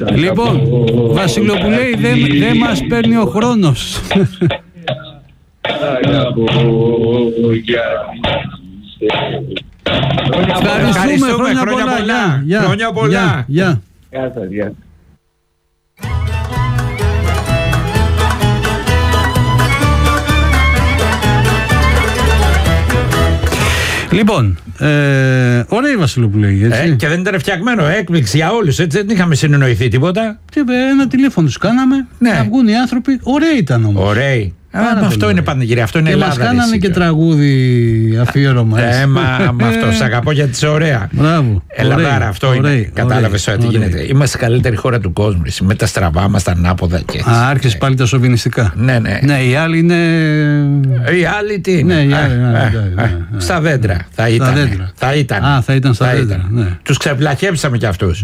Λοιπόν, Βασιλοπουλέη, δεν μας παίρνει ο χρόνος. Ευχαριστούμε, χρόνια πολλά. Χρόνια πολλά. Γεια. Λοιπόν, ωραία η Βασιλοπουλέη, έτσι. Και δεν ήταν φτιαγμένο, έκπληξη για όλους, έτσι, δεν είχαμε συνεννοηθεί τίποτα. Ένα τηλέφωνο τους κάναμε, να βγουν οι άνθρωποι, ωραία ήταν όμως. Ωραίοι. Αυτό είναι πανηγυρία, αυτό είναι και Ελλάδα. Και μας κάνανε και τραγούδι αφιέρωμα. Με αυτό, σ' αγαπώ γιατί είσαι ωραία. Μπράβο. Ελλαδάρα, αυτό είναι. Κατάλαβες ό,τι γίνεται. Είμαστε η καλύτερη χώρα του κόσμου. Με τα στραβά μας, τα ανάποδα και έτσι. Άρχισε πάλι τα σοβινιστικά. Ναι, οι άλλοι είναι. Οι άλλοι τι είναι. Στα δέντρα θα ήταν. Θα ήταν στα δέντρα. Τους ξεπλαχέψαμε κι αυτούς.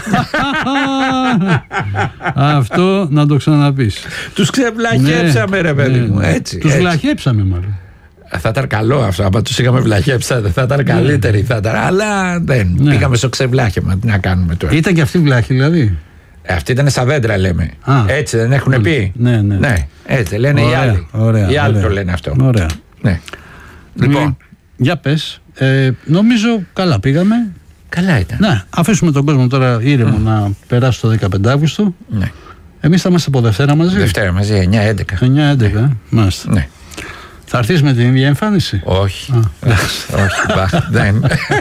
Αυτό να το ξαναπείς. Τους ξεπλαχέψαμε, ρε παιδί μου. Τους βλαχέψαμε μάλλον. Θα ήταν καλό αυτό. Αν τους είχαμε βλαχέψει, θα ήταν καλύτεροι. Αλλά δεν. Πήγαμε στο ξεβλάχεμα. Τι να κάνουμε τώρα. Ήταν και αυτή βλάχη, δηλαδή. Αυτή ήταν στα δέντρα, λέμε. Έτσι δεν έχουν πει. Ναι. Έτσι λένε οι άλλοι. Οι άλλοι το λένε αυτό. Ωραία. Λοιπόν. Για πες. Νομίζω καλά πήγαμε. Καλά ήταν. Ναι, αφήσουμε τον κόσμο τώρα ήρεμο να περάσει το 15 Αύγουστο. Ναι. Εμείς θα είμαστε από Δευτέρα μαζί. Δευτέρα μαζί, 9-11. 9-11, μάλιστα. Ναι. Θα έρθεις με την ίδια εμφάνιση? Όχι. Δεν.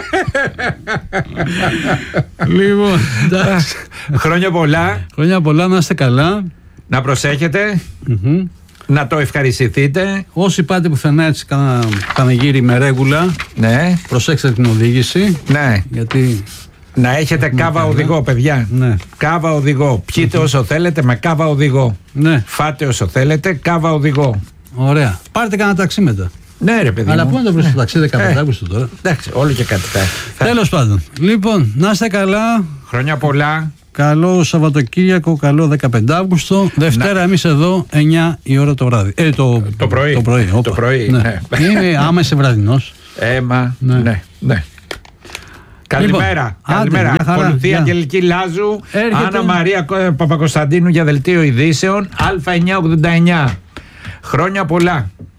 Λοιπόν, εντάξει. Χρόνια πολλά. Χρόνια πολλά, να είστε καλά. Να προσέχετε. Να το ευχαριστηθείτε. Όσοι πάτε πουθενά έτσι κάνα γύρι με ρέγουλα, προσέξτε την οδήγηση. Ναι. Γιατί... Να έχετε κάβα οδηγό, παιδιά. Ναι. Κάβα οδηγό. Πιείτε όσο θέλετε με κάβα οδηγό. Ναι. Φάτε όσο θέλετε, κάβα οδηγό. Ωραία. Πάρτε κανένα ταξί μετά. Ναι, ρε παιδί. Αλλά πού να το βρει το ταξί 15 Αύγουστο τώρα. Εντάξει, όλο και κάτι θα. Τέλος πάντων. Λοιπόν, να είστε καλά. Χρόνια πολλά. Καλό Σαββατοκύριακο, καλό 15 Αύγουστο. Δευτέρα εμείς εδώ 9 η ώρα το βράδυ. Το πρωί. Το πρωί. Ναι. Είναι άμεσα βραδινός. Ναι. Καλημέρα. Καλημέρα. Ακολουθεί Αγγελική Λάζου. Άννα Μαρία Παπακοσταντίνου για δελτίο ειδήσεων. Α989. Χρόνια πολλά.